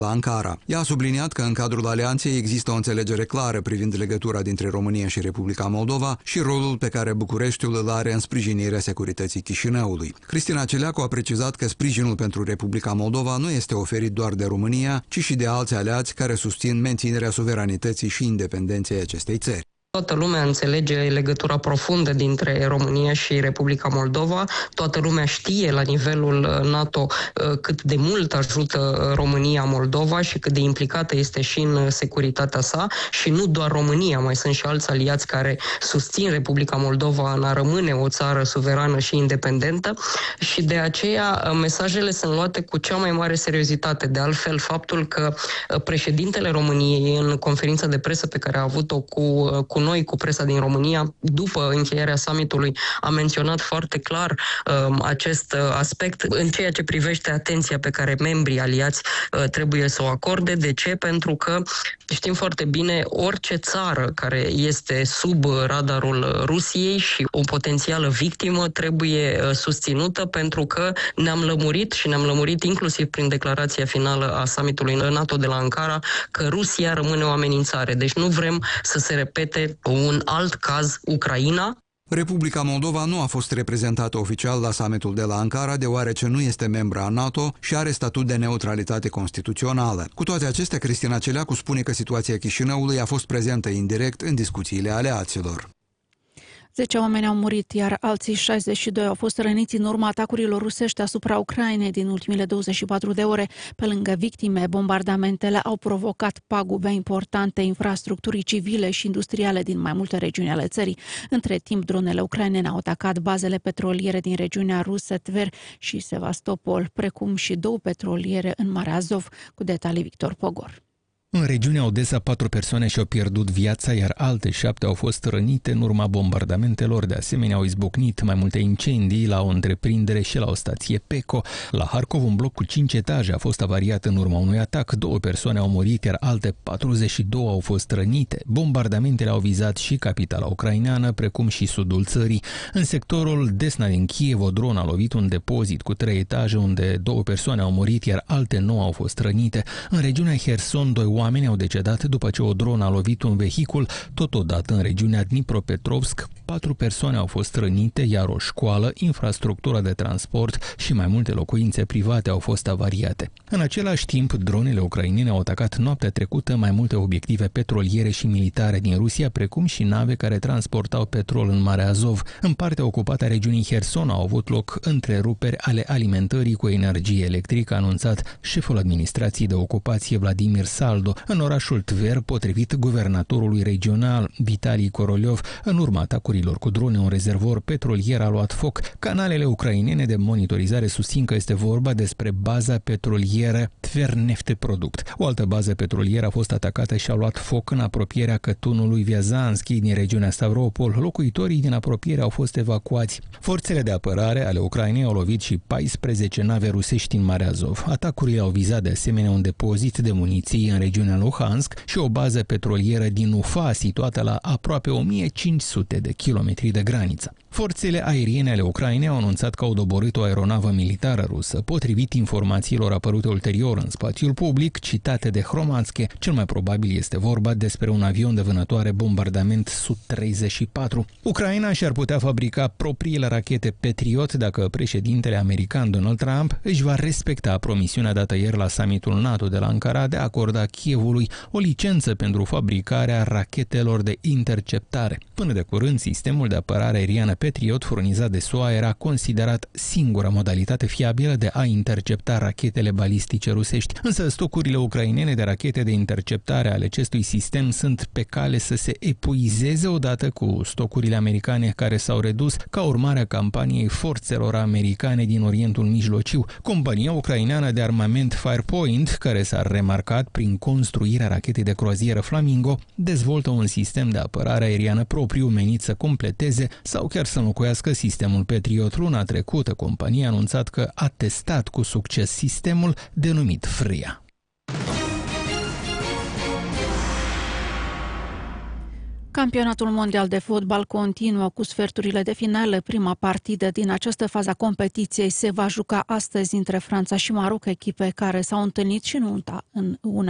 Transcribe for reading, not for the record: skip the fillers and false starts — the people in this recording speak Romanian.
la Ankara. Ea a subliniat că în cadrul alianței există o înțelegere clară privind legătura dintre România și Republica Moldova și rolul pe care Bucureștiul îl are în sprijinirea securității Chișinăului. Cristina Celeacu a precizat că sprijinul pentru Republica Moldova nu este oferit doar de România, ci și de alți aliați care susțin menținerea suveranității și independenței acestei țări. Toată lumea înțelege legătura profundă dintre România și Republica Moldova. Toată lumea știe la nivelul NATO cât de mult ajută România Moldova și cât de implicată este și în securitatea sa. Și nu doar România, mai sunt și alți aliați care susțin Republica Moldova în a rămâne o țară suverană și independentă. Și de aceea mesajele sunt luate cu cea mai mare seriozitate. De altfel, faptul că președintele României în conferința de presă pe care a avut-o cu noi, cu presa din România, după încheierea summitului, a menționat foarte clar acest aspect în ceea ce privește atenția pe care membrii aliați trebuie să o acorde. De ce? Pentru că știm foarte bine, orice țară care este sub radarul Rusiei și o potențială victimă trebuie susținută, pentru că ne-am lămurit inclusiv prin declarația finală a summitului NATO de la Ankara că Rusia rămâne o amenințare. Deci nu vrem să se repete un alt caz Ucraina. Republica Moldova nu a fost reprezentată oficial la summitul de la Ankara, deoarece nu este membra a NATO și are statut de neutralitate constituțională. Cu toate acestea, Cristina Celeacu spune că situația Chișinăului a fost prezentă indirect în discuțiile aleaților. 10 oameni au murit, iar alții 62 au fost răniți în urma atacurilor rusești asupra Ucrainei din ultimele 24 de ore. Pe lângă victime, bombardamentele au provocat pagube importante infrastructurii civile și industriale din mai multe regiuni ale țării. Între timp, dronele ucrainene au atacat bazele petroliere din regiunea rusă Tver și Sevastopol, precum și 2 petroliere în Marea Azov, cu detalii Victor Pogor. În regiunea Odessa, 4 persoane și-au pierdut viața, iar alte 7 au fost rănite în urma bombardamentelor. De asemenea, au izbucnit mai multe incendii la o întreprindere și la o stație PECO. La Harkov, un bloc cu 5 etaje a fost avariat în urma unui atac. 2 persoane au murit, iar alte 42 au fost rănite. Bombardamentele au vizat și capitala ucraineană, precum și sudul țării. În sectorul Desna din Kiev, o dronă a lovit un depozit cu 3 etaje, unde 2 persoane au murit, iar alte 9 au fost rănite. În regiunea Herson, 2 oameni au decedat după ce o dronă a lovit un vehicul. Totodată, în regiunea Dnipropetrovsk, 4 persoane au fost rănite, iar o școală, infrastructura de transport și mai multe locuințe private au fost avariate. În același timp, dronele ucrainene au atacat noaptea trecută mai multe obiective petroliere și militare din Rusia, precum și nave care transportau petrol în Marea Azov. În partea ocupată a regiunii Herson au avut loc întreruperi ale alimentării cu energie electrică, a anunțat șeful administrației de ocupație Vladimir Saldo. În orașul Tver, potrivit guvernatorului regional Vitali Koroliov, în urma atacurilor cu drone, un rezervor petrolier a luat foc. Canalele ucrainene de monitorizare susțin că este vorba despre baza petrolieră Tvernefteproduct. O altă bază petrolieră a fost atacată și a luat foc în apropierea cătunului Viazanski din regiunea Stavropol. Locuitorii din apropiere au fost evacuați. Forțele de apărare ale Ucrainei au lovit și 14 nave rusești în Marea Azov. Atacurile au vizat de asemenea un depozit de muniții în regiunea Luhansk și o bază petrolieră din Ufa, situată la aproape 1500 de kilometri de graniță. Forțele aeriene ale Ucrainei au anunțat că au doborât o aeronavă militară rusă. Potrivit informațiilor apărute ulterior în spațiul public, citate de Hromadske, cel mai probabil este vorba despre un avion de vânătoare bombardament Su-34. Ucraina și-ar putea fabrica propriile rachete Patriot dacă președintele american Donald Trump își va respecta promisiunea dată ieri la summitul NATO de la Ankara de a acorda Kievului o licență pentru fabricarea rachetelor de interceptare. Până de curând, sistemul de apărare aeriană Patriot furnizat de SUA era considerat singura modalitate fiabilă de a intercepta rachetele balistice rusești. Însă stocurile ucrainene de rachete de interceptare ale acestui sistem sunt pe cale să se epuizeze odată cu stocurile americane care s-au redus ca urmare a campaniei forțelor americane din Orientul Mijlociu. Compania ucraineană de armament Firepoint, care s-a remarcat prin construirea rachetei de croazieră Flamingo, dezvoltă un sistem de apărare aeriană propriu menit să completeze sau chiar să înlocuiască sistemul Patriot. Luna trecută, compania a anunțat că a testat cu succes sistemul denumit Freya. Campionatul mondial de fotbal continuă cu sferturile de finală. Prima partidă din această fază a competiției se va juca astăzi între Franța și Maroc, echipe care s-au întâlnit și în una